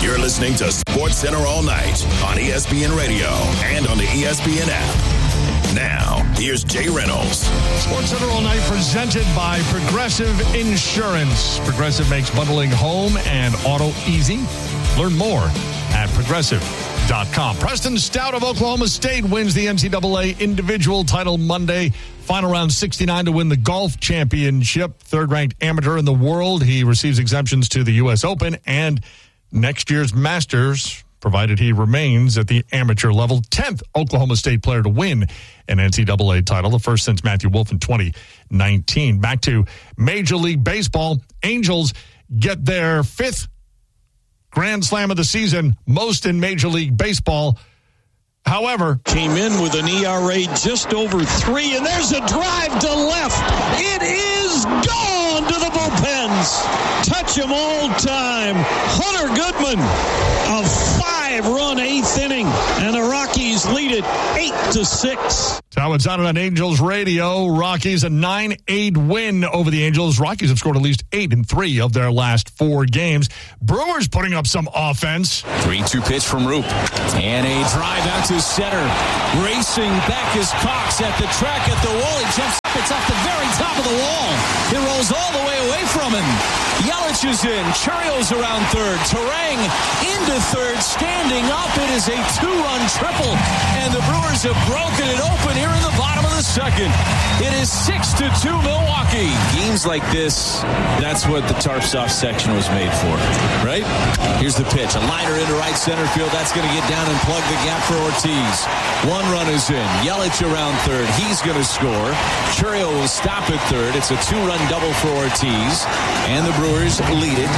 You're listening to SportsCenter all night on ESPN Radio and on the ESPN app. Now, here's Jay Reynolds. SportsCenter all night presented by Progressive Insurance. Progressive makes bundling home and auto easy. Learn more at progressive.com. Preston Stout of Oklahoma State wins the NCAA individual title Monday. Final round 69 to win the golf championship. Third-ranked amateur in the world. He receives exemptions to the U.S. Open and next year's Masters, provided he remains at the amateur level. 10th Oklahoma State player to win an NCAA title, the first since Matthew Wolff in 2019. Back to Major League Baseball. Angels get their 5th Grand Slam of the season, most in Major League Baseball. However, came in with an ERA just over 3, and there's a drive to left. It is gone to the bullpens. Touch 'em all time. Hunter Goodman, a 5-run 8th inning, and the Rockies lead it 8-6. That's how it sounded on Angels radio. Rockies a 9-8 win over the Angels. Rockies have scored at least 8 in 3 of their last 4 games. Brewers putting up some offense. 3-2 pitch from Roop. And a drive out to center. Racing back is Cox at the track at the wall. He jumps up. It's off the very top of the wall. It rolls all the way away from him. Yelich is in. Churio's around third. Terang into third. Standing up. It is a 2-run triple. And the Brewers have broken it open here in the bottom of the second. It is 6-2 Milwaukee. Games like this, that's what the tarp soft section was made for, right? Here's the pitch. A liner into right center field. That's going to get down and plug the gap for Ortiz. 1 run is in. Yelich around third. He's going to score. Churio will stop at third. It's a 2-run double for Ortiz. And the Brewers lead it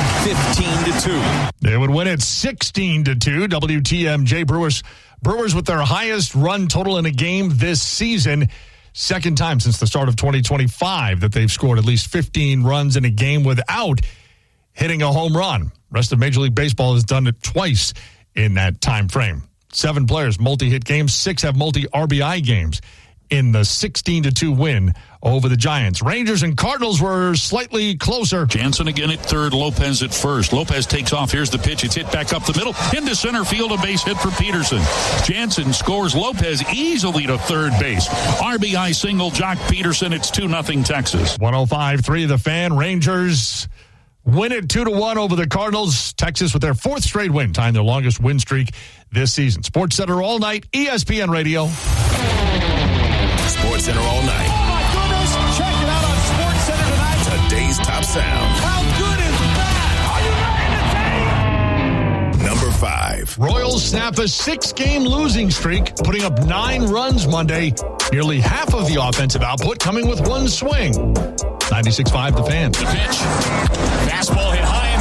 15-2. They would win it 16-2. WTMJ Brewers with their highest run total in a game this season. Second time since the start of 2025 that they've scored at least 15 runs in a game without hitting a home run. Rest of Major League Baseball has done it twice in that time frame. 7 players, multi-hit games. 6 have multi-RBI games in the 16-2 win over the Giants. Rangers and Cardinals were slightly closer. Jansen again at third, Lopez at first. Lopez takes off. Here's the pitch. It's hit back up the middle. Into center field, a base hit for Peterson. Jansen scores. Lopez easily to third base. RBI single, Jock Peterson. It's 2-0 Texas. 105.3 The Fan. Rangers win it 2-1 over the Cardinals. Texas with their 4th straight win, tying their longest win streak this season. SportsCenter all night, ESPN Radio. SportsCenter all night. Oh, my goodness. Check it out on SportsCenter tonight. Today's top sound. How good is that? Are you ready to take? Number 5. Royals snap a 6-game losing streak, putting up 9 runs Monday. Nearly half of the offensive output coming with 1 swing. 96.5 The Fan. The pitch. Fastball hit high.